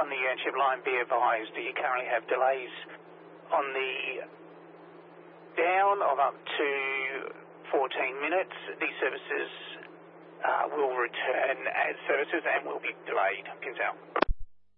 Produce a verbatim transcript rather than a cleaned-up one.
on the Urnship line, be advised that you currently have delays on the down of up to fourteen minutes. These services uh, will return as services and will be delayed. Pins out.